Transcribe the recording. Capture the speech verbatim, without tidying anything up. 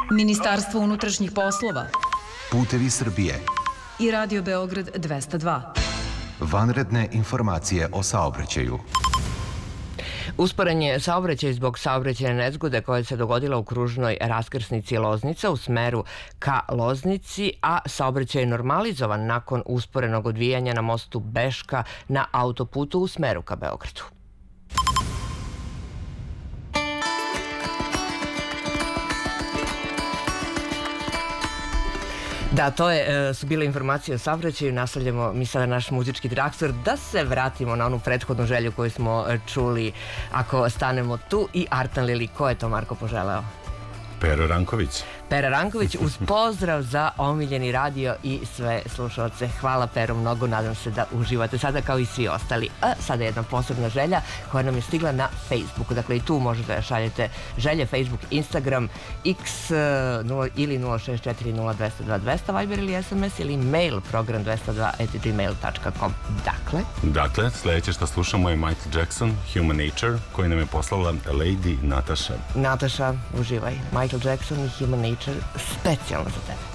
Ministarstvo unutrašnjih poslova, Putevi Srbije i Radio Beograd dvesta dva. Vanredne informacije o saobraćaju. Usporen je saobraćaj zbog saobraćajne nezgode koja se dogodila u kružnoj raskrsnici Loznica u smeru ka Loznici, a saobraćaj je normalizovan nakon usporenog odvijanja na mostu Beška na autoputu u smeru ka Beogradu. Da, to je, su bile informacije o saobraćaju. Nastavljamo mi sada naš muzički traktor da se vratimo na onu prethodnu želju koju smo čuli ako stanemo tu. I Artan Lili, ko je to Marko poželeo? Pero Ranković. Pera Ranković, uz pozdrav za omiljeni radio i sve slušalce. Hvala Pero mnogo, nadam se da uživate sada kao i svi ostali. A sada jedna posebna želja koja nam je stigla na Facebooku. Dakle, i tu možete da šaljete želje, Facebook, Instagram, X ili nula šest četiri nula dvesta dva dvesta, Viber ili S M S ili mail program dvesta dva at gmail tačka com. Dakle? Dakle, sledeće što slušamo je Michael Jackson, Human Nature, koji nam je poslala Lady Nataša. Nataša, uživaj. Michael Jackson i Human Nature specijalno za tebe.